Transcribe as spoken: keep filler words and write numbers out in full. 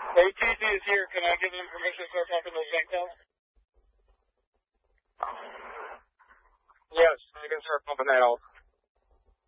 A T C is here. Can I give them permission to start pumping those vent counts? Yes, I can start pumping that out.